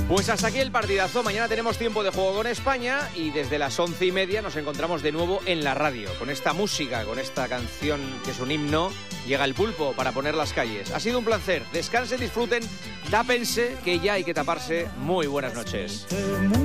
Pues hasta aquí el partidazo. Mañana tenemos tiempo de juego con España y desde las 11:30 nos encontramos de nuevo en la radio. Con esta música, con esta canción que es un himno, llega el pulpo para poner las calles. Ha sido un placer. Descansen, disfruten, tápense, que ya hay que taparse. Muy buenas noches.